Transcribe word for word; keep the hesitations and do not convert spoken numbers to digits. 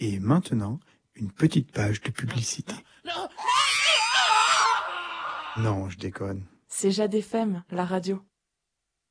Et maintenant, une petite page de publicité. Non. Non, je déconne. C'est Jade F M, la radio.